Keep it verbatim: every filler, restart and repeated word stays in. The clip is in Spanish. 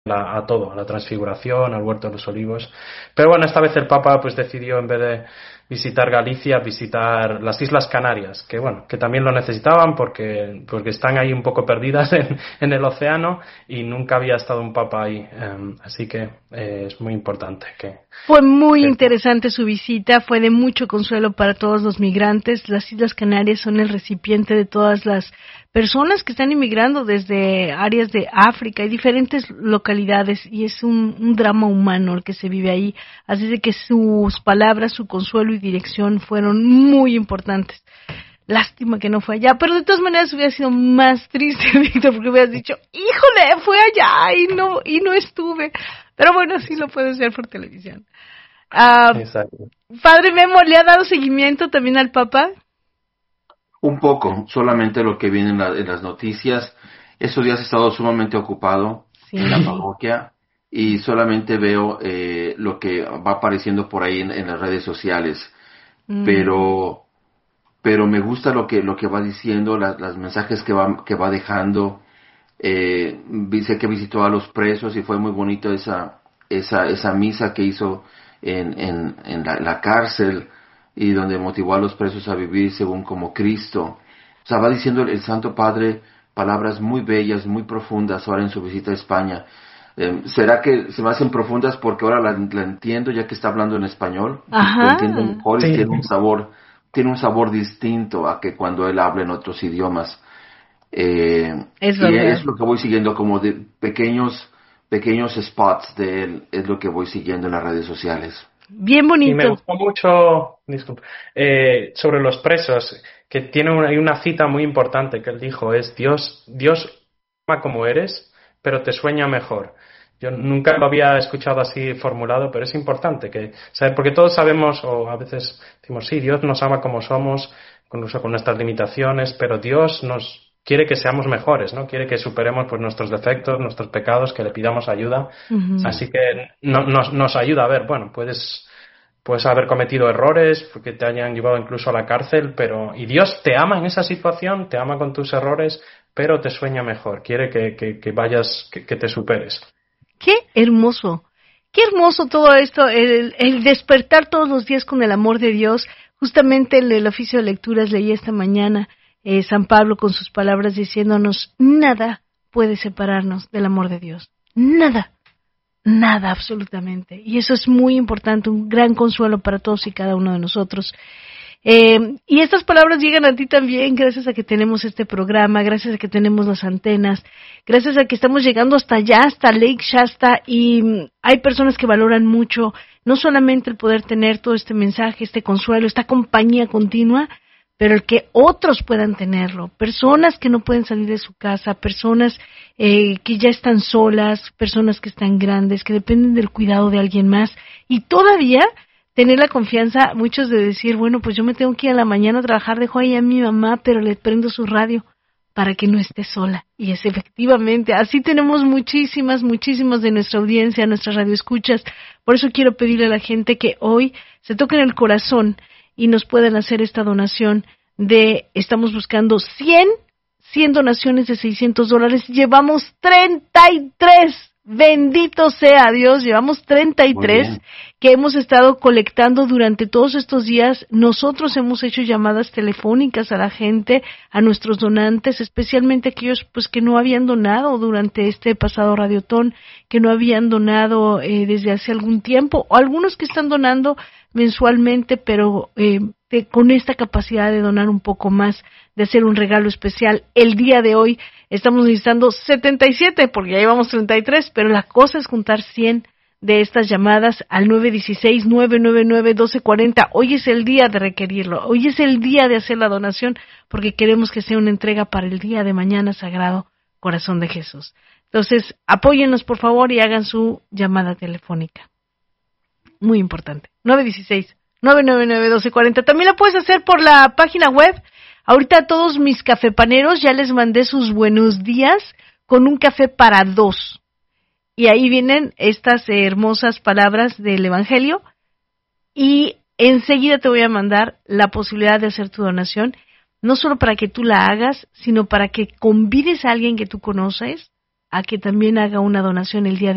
a, a todo, a la Transfiguración, al Huerto de los Olivos. Pero bueno, esta vez el Papa pues decidió, en vez de visitar Galicia, visitar las Islas Canarias, que bueno, que también lo necesitaban porque, porque están ahí un poco perdidas en, en el océano y nunca había estado un Papa ahí. Um, así que eh, es muy importante que... Fue muy que... interesante su visita, fue de mucho consuelo para todos los migrantes. Las Islas Canarias son el recipiente de todas las personas que están inmigrando desde áreas de África y diferentes localidades, y es un, un drama humano el que se vive ahí, así de que sus palabras, su consuelo y dirección fueron muy importantes. Lástima que no fue allá, pero de todas maneras hubiera sido más triste, Víctor, porque hubieras dicho, híjole, fue allá y no y no estuve. Pero bueno, sí lo puedes ver por televisión. Uh, Exacto. Padre Memo, ¿le ha dado seguimiento también al Papa? Un poco, solamente lo que viene en, la, en las noticias. Estos días he estado sumamente ocupado sí. en la parroquia y solamente veo eh, lo que va apareciendo por ahí en, en las redes sociales. Mm. Pero pero me gusta lo que lo que va diciendo, las, las mensajes que va que va dejando. Eh, dice que visitó a los presos y fue muy bonito esa esa esa misa que hizo en en, en la, la cárcel, y donde motivó a los presos a vivir según como Cristo. O sea, va diciendo el, el Santo Padre palabras muy bellas, muy profundas ahora en su visita a España. Eh, ¿Será que se me hacen profundas porque ahora la, la entiendo ya que está hablando en español? Ajá. Lo entiendo mejor y sí. tiene un sabor, tiene un sabor distinto a que cuando él habla en otros idiomas. Eh, es y es lo que voy siguiendo, como de pequeños, pequeños spots de él, es lo que voy siguiendo en las redes sociales. Bien bonito. Y me gustó mucho, disculpa, eh, sobre los presos, que tiene una, hay una cita muy importante que él dijo, es Dios, Dios ama como eres, pero te sueña mejor. Yo nunca lo había escuchado así formulado, pero es importante que, ¿sabes? Porque todos sabemos, o a veces decimos, sí, Dios nos ama como somos, incluso con nuestras limitaciones, pero Dios nos quiere que seamos mejores, ¿no? Quiere que superemos pues nuestros defectos, nuestros pecados, que le pidamos ayuda. Uh-huh. Así que no, nos, nos ayuda a ver, bueno, puedes, puedes haber cometido errores, que te hayan llevado incluso a la cárcel, pero, y Dios te ama en esa situación, te ama con tus errores, pero te sueña mejor, quiere que, que, que vayas, que, que te superes. ¡Qué hermoso! ¡Qué hermoso todo esto! El, el despertar todos los días con el amor de Dios. Justamente en el oficio de lecturas leí esta mañana eh, San Pablo con sus palabras diciéndonos, nada puede separarnos del amor de Dios. Nada. Nada, absolutamente. Y eso es muy importante, un gran consuelo para todos y cada uno de nosotros. Eh, y estas palabras llegan a ti también gracias a que tenemos este programa, gracias a que tenemos las antenas, gracias a que estamos llegando hasta allá, hasta Lake Shasta, y hay personas que valoran mucho, no solamente el poder tener todo este mensaje, este consuelo, esta compañía continua, pero el que otros puedan tenerlo, personas que no pueden salir de su casa, personas eh, que ya están solas, personas que están grandes, que dependen del cuidado de alguien más, y todavía tener la confianza, muchos de decir, bueno, pues yo me tengo que ir a la mañana a trabajar, dejo ahí a mi mamá, pero le prendo su radio para que no esté sola. Y es efectivamente, así tenemos muchísimas, muchísimas de nuestra audiencia, nuestras radioescuchas. Por eso quiero pedirle a la gente que hoy se toquen el corazón y nos puedan hacer esta donación de, estamos buscando cien, cien donaciones de seiscientos dólares, llevamos treinta y tres. Bendito sea Dios, llevamos treinta y tres que hemos estado colectando durante todos estos días. Nosotros hemos hecho llamadas telefónicas a la gente, a nuestros donantes, especialmente aquellos pues que no habían donado durante este pasado Radiotón, que no habían donado eh, desde hace algún tiempo, o algunos que están donando mensualmente, pero eh, de, con esta capacidad de donar un poco más, de hacer un regalo especial. El día de hoy estamos necesitando setenta y siete, porque ya llevamos treinta y tres, pero la cosa es juntar cien de estas llamadas al nueve uno seis, nueve nueve nueve, uno dos cuatro cero. Hoy es el día de requerirlo, hoy es el día de hacer la donación, porque queremos que sea una entrega para el día de mañana, Sagrado Corazón de Jesús. Entonces, apóyennos por favor y hagan su llamada telefónica. Muy importante. nueve uno seis, nueve nueve nueve, uno dos cuatro cero. También la puedes hacer por la página web. Ahorita a todos mis cafepaneros ya les mandé sus buenos días con un café para dos. Y ahí vienen estas hermosas palabras del Evangelio. Y enseguida te voy a mandar la posibilidad de hacer tu donación, no solo para que tú la hagas, sino para que convides a alguien que tú conoces a que también haga una donación el día de